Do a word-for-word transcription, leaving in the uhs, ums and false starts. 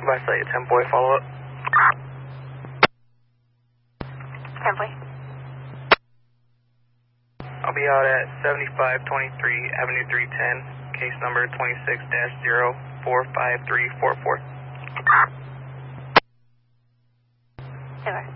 Goodbye, Site ten boy, follow up. ten boy. I'll be out at seventy-five twenty-three Avenue three ten, case number twenty-six dash zero four five three four four. Over.